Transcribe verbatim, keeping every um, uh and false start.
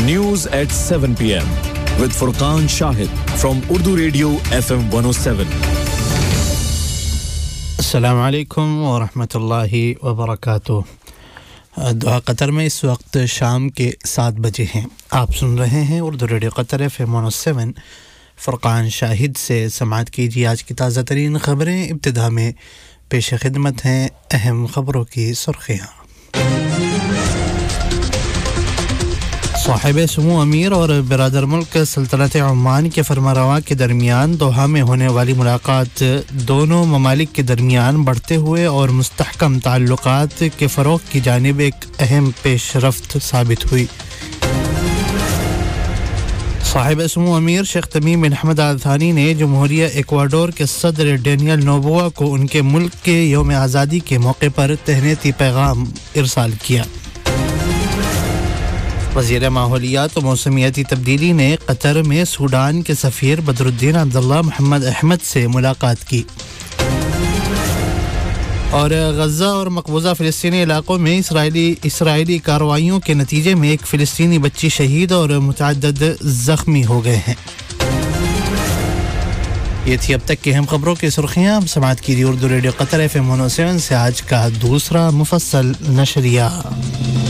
News at seven p m with Furqan Shahid from Urdu Radio F M one oh seven. السلام علیکم ورحمۃ اللہ وبرکاتہ. Doha Qatar میں اس وقت شام کے سات بجے ہیں. آپ سن رہے ہیں اردو ریڈیو قطر ایف ایم ون او سیون. فرقان شاہد سے سماعت کیجیے آج کی تازہ ترین خبریں. ابتدا میں پیش خدمت ہیں اہم خبروں کی سرخیاں. صاحب سمو امیر اور برادر ملک سلطنت عمان کے فرمانروا کے درمیان دوحہ میں ہونے والی ملاقات دونوں ممالک کے درمیان بڑھتے ہوئے اور مستحکم تعلقات کے فروغ کی جانب ایک اہم پیش رفت ثابت ہوئی. صاحب سمو امیر شیخ تمیم بن حمد آل ثانی نے جمہوریہ ایکواڈور کے صدر ڈینیل نوبوا کو ان کے ملک کے یوم آزادی کے موقع پر تہنیتی پیغام ارسال کیا. وزیر ماحولیات و موسمیاتی تبدیلی نے قطر میں سوڈان کے سفیر بدر الدین عبداللہ محمد احمد سے ملاقات کی. اور غزہ اور مقبوضہ فلسطینی علاقوں میں اسرائیلی اسرائیلی کارروائیوں کے نتیجے میں ایک فلسطینی بچی شہید اور متعدد زخمی ہو گئے ہیں. یہ تھی اب تک کی اہم خبروں کی سرخیاں. اب سماعت کیجیے اردو ریڈیو قطر ایف ایم ون او سیون سے آج کا دوسرا مفصل نشریہ.